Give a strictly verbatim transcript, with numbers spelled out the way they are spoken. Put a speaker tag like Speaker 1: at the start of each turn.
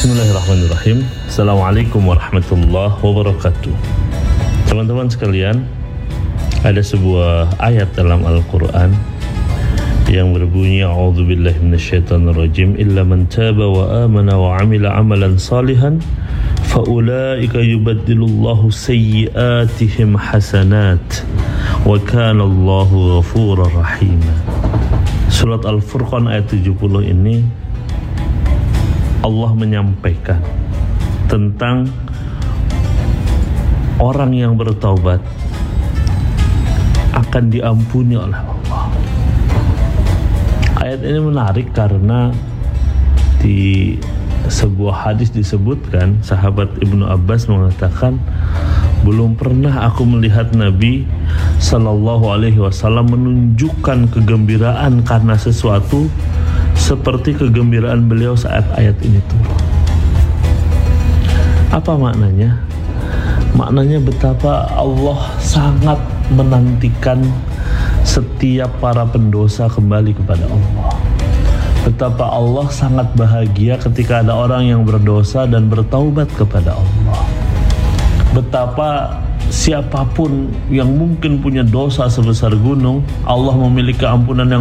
Speaker 1: Bismillahirrahmanirrahim. Assalamualaikum warahmatullahi wabarakatuh. Teman-teman sekalian, ada sebuah ayat dalam Al-Quran yang berbunyi A'udzubillahi minasyaitonirrajim, illa man taba wa amana wa amila amalan salihan faulaika yubaddilullahu sayyiatihim hasanat wa kana Allahu ghafurur rahim. Surat Al-Furqan ayat tujuh puluh ini Allah menyampaikan tentang orang yang bertaubat akan diampuni oleh Allah. Ayat ini menarik karena di sebuah hadis disebutkan sahabat Ibnu Abbas mengatakan, belum pernah aku melihat Nabi Sallallahu Alaihi Wasallam menunjukkan kegembiraan karena sesuatu seperti kegembiraan beliau saat ayat ini turun. Apa maknanya? Maknanya betapa Allah sangat menantikan setiap para pendosa kembali kepada Allah. Betapa Allah sangat bahagia ketika ada orang yang berdosa dan bertaubat kepada Allah. Betapa siapapun yang mungkin punya dosa sebesar gunung, Allah memiliki ampunan yang